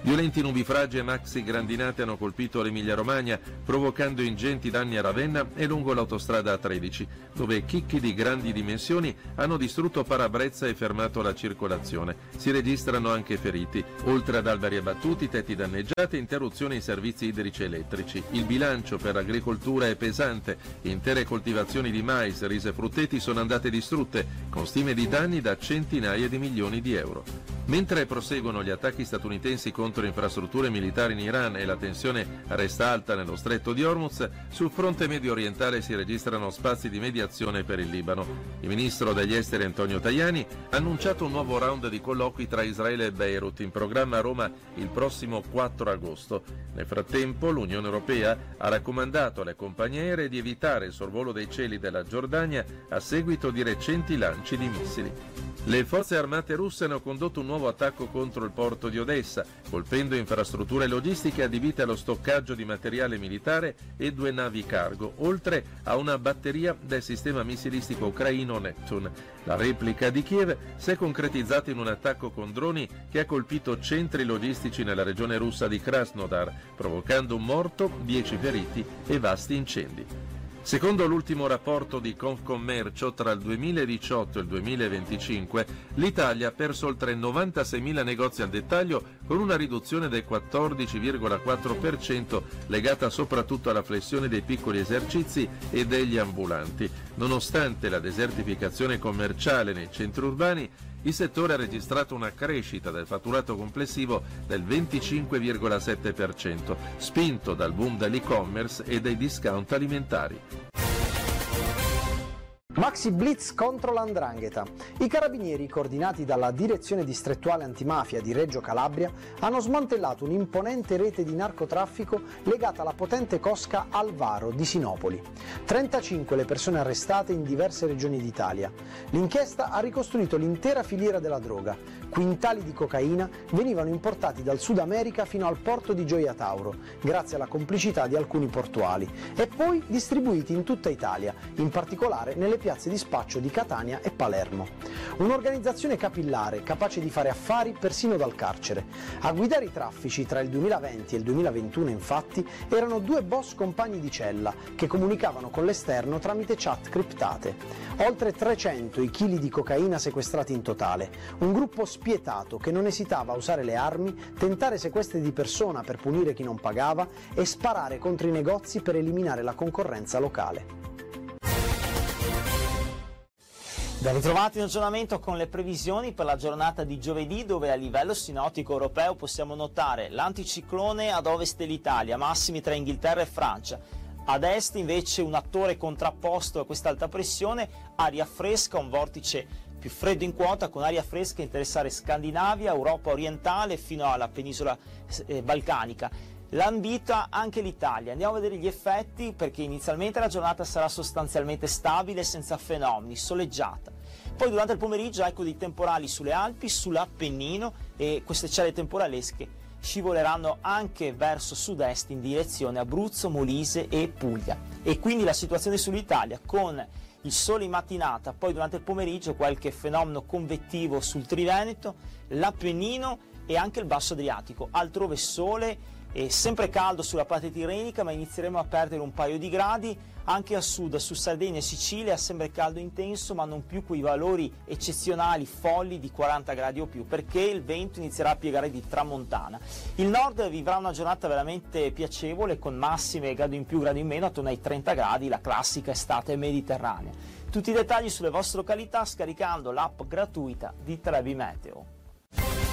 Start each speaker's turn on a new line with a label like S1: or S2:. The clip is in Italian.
S1: Violenti nubifragi e maxi grandinate hanno colpito l'Emilia-Romagna, provocando ingenti danni a Ravenna e lungo l'autostrada A13, dove chicchi di grandi dimensioni hanno distrutto parabrezza e fermato la circolazione. Si registrano anche feriti. Oltre ad alberi abbattuti, tetti danneggiati e interruzioni ai servizi idrici e elettrici. Il bilancio per l'agricoltura è pesante. Intere coltivazioni di mais, riso e frutteti sono andate distrutte, con stime di danni da centinaia di milioni di euro. Mentre proseguono gli attacchi statunitensi contro infrastrutture militari in Iran e la tensione resta alta nello stretto di Hormuz, sul fronte medio orientale si registrano spazi di mediazione per il Libano. Il ministro degli esteri Antonio Tajani ha annunciato un nuovo round di colloqui tra Israele e Beirut, in programma a Roma il prossimo 4 agosto. Nel frattempo l'Unione Europea ha raccomandato alle compagnie aeree di evitare il sorvolo dei cieli della Giordania a seguito di recenti lanci di missili. Le forze armate russe hanno condotto un nuovo attacco contro il porto di Odessa, colpendo infrastrutture logistiche adibite allo stoccaggio di materiale militare e 2 navi cargo, oltre a una batteria del sistema missilistico ucraino Neptune. La replica di Kiev si è concretizzata in un attacco con droni che ha colpito centri logistici nella regione russa di Krasnodar, provocando un morto, 10 feriti e vasti incendi. Secondo l'ultimo rapporto di Confcommercio, tra il 2018 e il 2025, l'Italia ha perso oltre 96.000 negozi al dettaglio, con una riduzione del 14,4% legata soprattutto alla flessione dei piccoli esercizi e degli ambulanti. Nonostante la desertificazione commerciale nei centri urbani, il settore ha registrato una crescita del fatturato complessivo del 25,7%, spinto dal boom dell'e-commerce e dei discount alimentari.
S2: Maxi blitz contro l''ndrangheta. I carabinieri, coordinati dalla Direzione Distrettuale Antimafia di Reggio Calabria, hanno smantellato un'imponente rete di narcotraffico legata alla potente cosca Alvaro di Sinopoli. 35 le persone arrestate in diverse regioni d'Italia. L'inchiesta ha ricostruito l'intera filiera della droga. Quintali di cocaina venivano importati dal Sud America fino al porto di Gioia Tauro, grazie alla complicità di alcuni portuali, e poi distribuiti in tutta Italia, in particolare nelle piazze di spaccio di Catania e Palermo. Un'organizzazione capillare, capace di fare affari persino dal carcere. A guidare i traffici tra il 2020 e il 2021, infatti, erano 2 boss compagni di cella che comunicavano con l'esterno tramite chat criptate. Oltre 300 i chili di cocaina sequestrati in totale. Un gruppo spietato che non esitava a usare le armi, tentare sequestri di persona per punire chi non pagava e sparare contro i negozi per eliminare la concorrenza locale.
S3: Ben ritrovati in aggiornamento con le previsioni per la giornata di giovedì, dove a livello sinottico europeo possiamo notare l'anticiclone ad ovest dell'Italia, massimi tra Inghilterra e Francia. Ad est invece un attore contrapposto a questa alta pressione, aria fresca, un vortice più freddo in quota con aria fresca a interessare Scandinavia, Europa orientale fino alla penisola balcanica. Lambita anche l'Italia. Andiamo a vedere gli effetti, perché inizialmente la giornata sarà sostanzialmente stabile senza fenomeni, soleggiata. Poi durante il pomeriggio ecco dei temporali sulle Alpi, sull'Appennino, e queste celle temporalesche scivoleranno anche verso sud-est in direzione Abruzzo, Molise e Puglia. E quindi la situazione sull'Italia con il sole in mattinata, poi durante il pomeriggio qualche fenomeno convettivo sul Triveneto, l'Appennino e anche il Basso Adriatico. Altrove sole e sempre caldo sulla parte tirrenica, ma inizieremo a perdere un paio di gradi. Anche a sud, su Sardegna e Sicilia, sempre caldo intenso, ma non più quei valori eccezionali, folli di 40 gradi o più, perché il vento inizierà a piegare di tramontana. Il nord vivrà una giornata veramente piacevole, con massime grado in più, grado in meno, attorno ai 30 gradi, la classica estate mediterranea. Tutti i dettagli sulle vostre località scaricando l'app gratuita di Trebi Meteo.